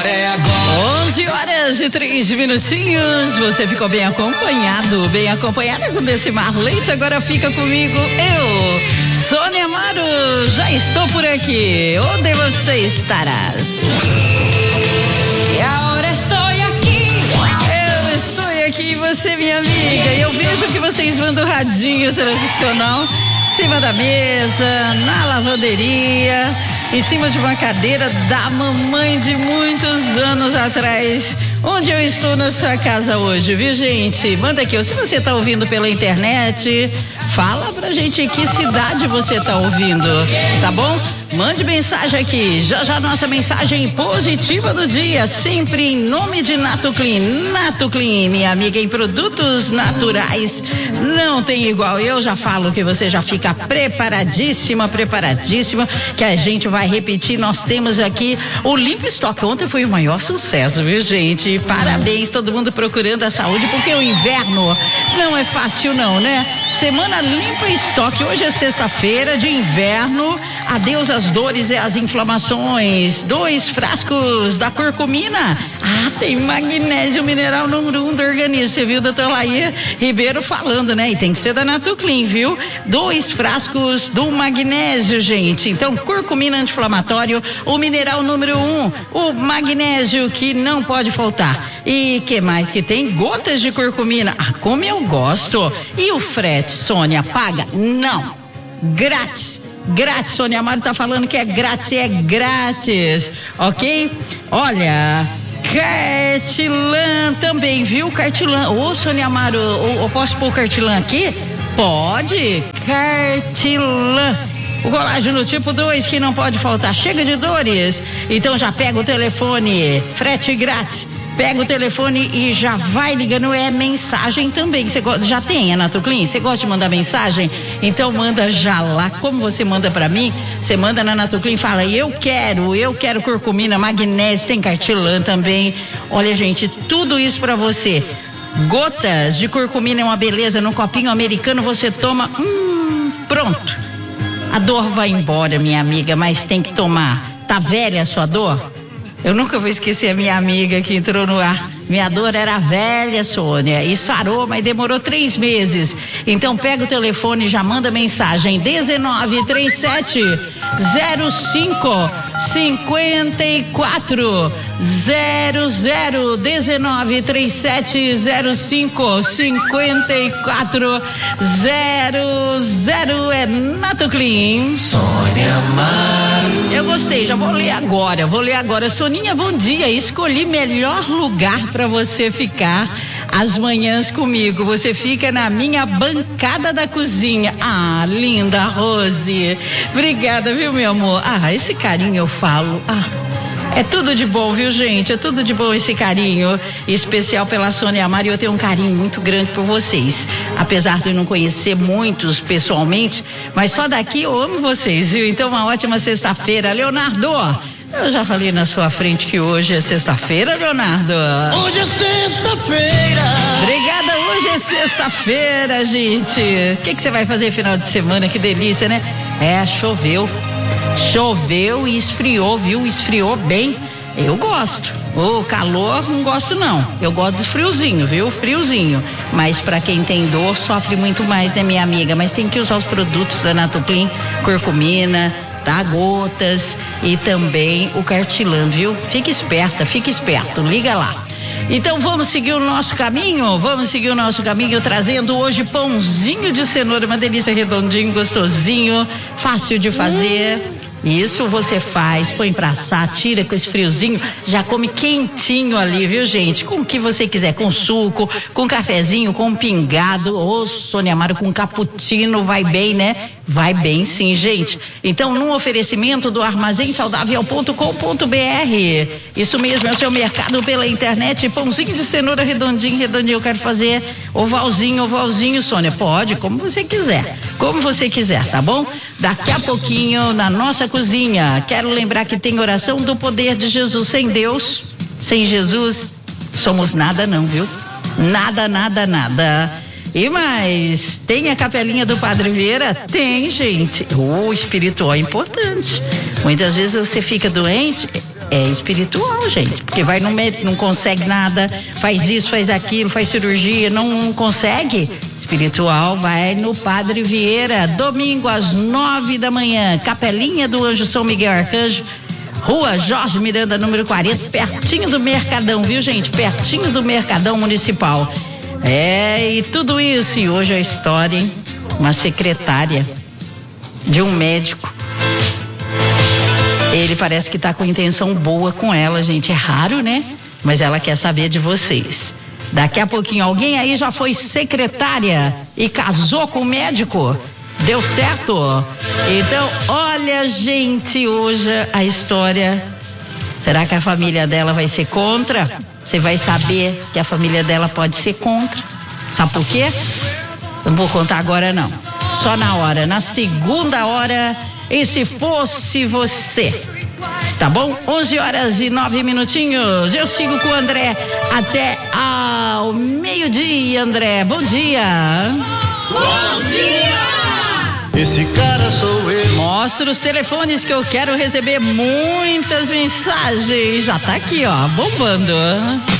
é agora. 11h03. Você ficou bem acompanhada com Decimar Leite. Agora fica comigo, eu, Sônia Amaro, já estou por aqui. Onde você estarás? E agora estou aqui. Eu estou aqui, você, minha amiga. E eu vejo que vocês mandam o radinho tradicional em cima da mesa, na lavanderia, em cima de uma cadeira da mamãe de muitos anos atrás. Onde eu estou na sua casa hoje, viu, gente? Manda aqui, se você está ouvindo pela internet, fala pra gente em que cidade você está ouvindo, tá bom? Mande mensagem aqui, já nossa mensagem positiva do dia, sempre em nome de Nato Clean. Nato Clean, minha amiga, em produtos naturais, não tem igual. Eu já falo que você já fica preparadíssima, que a gente vai repetir. Nós temos aqui o Limpa Estoque. Ontem foi o maior sucesso, viu, gente? Parabéns, todo mundo procurando a saúde, porque o inverno não é fácil não, né? Semana Limpa Estoque, hoje é sexta-feira de inverno, adeus às dores e às inflamações. 2 frascos da curcumina. Tem magnésio mineral número 1 do organismo, você viu, doutor Laí Ribeiro falando, né? E tem que ser da Nato Clean, viu? 2 frascos do magnésio, gente. Então, curcumina anti-inflamatório, o mineral número 1, o magnésio que não pode faltar. E que mais que tem? Gotas de curcumina. Como eu gosto. E o frete, Sônia, paga? Não. Grátis, Sônia Amaro tá falando que é grátis, ok? Olha, Cartilan também, viu? Cartilan, Sônia Amaro, eu posso pôr o Cartilan aqui? Pode, Cartilan. O colágeno tipo 2 que não pode faltar. Chega de dores, então já pega o telefone, frete grátis. Pega o telefone e já vai ligando, é mensagem também. Você já tem a Nato Clean? Você gosta de mandar mensagem? Então manda já lá. Como você manda pra mim? Você manda na Nato Clean e fala, eu quero curcumina, magnésio, tem Cartilan também. Olha, gente, tudo isso pra você. Gotas de curcumina é uma beleza, num copinho americano você toma, pronto. A dor vai embora, minha amiga, mas tem que tomar. Tá velha a sua dor? Eu nunca vou esquecer a minha amiga que entrou no ar. Minha dor era velha, Sônia, e sarou, mas demorou 3 meses. Então pega o telefone e já manda mensagem. 1937 05 54 00 1937 05 54 00 é Nato Clean. Sônia Amaro. Eu gostei, já vou ler agora. Soninha, bom dia. Escolhi melhor lugar para você ficar às manhãs comigo. Você fica na minha bancada da cozinha. Linda, Rose. Obrigada, viu, meu amor? Esse carinho eu falo. É tudo de bom, viu, gente? É tudo de bom esse carinho especial pela Sônia Amaro. E eu tenho um carinho muito grande por vocês. Apesar de eu não conhecer muitos pessoalmente, mas só daqui eu amo vocês, viu? Então, uma ótima sexta-feira. Leonardo, eu já falei na sua frente que hoje é sexta-feira, Leonardo. Hoje é sexta-feira. Obrigada, hoje é sexta-feira, gente. O que você vai fazer final de semana? Que delícia, né? Choveu e esfriou, viu? Esfriou bem. Eu gosto. O calor não gosto não. Eu gosto do friozinho, viu? Friozinho. Mas pra quem tem dor sofre muito mais, né, minha amiga? Mas tem que usar os produtos da Nato Clean, curcumina, tá? Gotas e também o Cartilan, viu? Fique esperto, liga lá. Então vamos seguir o nosso caminho? Trazendo hoje pãozinho de cenoura, uma delícia, redondinho, gostosinho, fácil de fazer. Isso você faz, põe pra assar, tira com esse friozinho, já come quentinho ali, viu, gente? Com o que você quiser, com suco, com cafezinho, com pingado, Sônia Amaro, com cappuccino, vai bem, né? Vai bem sim, gente. Então, num oferecimento do armazém-saudável.com.br. Isso mesmo, é o seu mercado pela internet. Pãozinho de cenoura redondinho, eu quero fazer ovalzinho, Sônia. Pode, como você quiser, tá bom? Daqui a pouquinho, na nossa cozinha, quero lembrar que tem oração do poder de Jesus. Sem Deus, sem Jesus, somos nada não, viu? Nada. E mais, tem a capelinha do Padre Vieira? Tem, gente. O espiritual é importante. Muitas vezes você fica doente, É espiritual, gente, porque vai no médico, não consegue nada, faz isso, faz aquilo, faz cirurgia, não consegue. Espiritual, vai no Padre Vieira, domingo às 9 da manhã, Capelinha do Anjo São Miguel Arcanjo, Rua Jorge Miranda, número 40, pertinho do Mercadão, viu, gente? Pertinho do Mercadão Municipal. E tudo isso, e hoje a história, hein? Uma secretária de um médico. Ele parece que tá com intenção boa com ela, gente. É raro, né? Mas ela quer saber de vocês. Daqui a pouquinho, alguém aí já foi secretária e casou com o médico? Deu certo? Então, olha, gente, hoje a história. Será que a família dela vai ser contra? Você vai saber que a família dela pode ser contra. Sabe por quê? Não vou contar agora, não. Só na hora, na segunda hora. E se fosse você? Tá bom? 11h09. Eu sigo com o André até ao meio-dia, André. Bom dia. Bom dia! Esse cara sou eu. Mostra os telefones que eu quero receber muitas mensagens. Já tá aqui, ó, bombando.